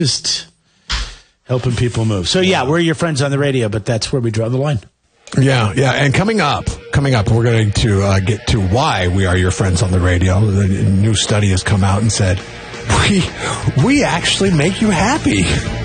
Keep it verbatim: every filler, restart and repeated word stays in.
Just helping people move. So, yeah, we're your friends on the radio, but that's where we draw the line. Yeah, yeah. And coming up, coming up, we're going to uh, get to why we are your friends on the radio. The new study has come out and said, we, we actually make you happy.